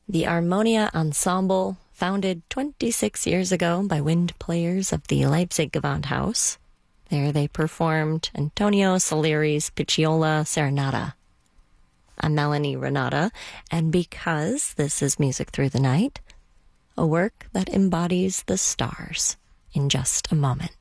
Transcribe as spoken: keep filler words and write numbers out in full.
The Armonia Ensemble, founded twenty-six years ago by wind players of the Leipzig Gewandhaus. There they performed Antonio Salieri's Picciola Serenata. I'm Melanie Renata, and because this is Music Through the Night, a work that embodies the stars in just a moment.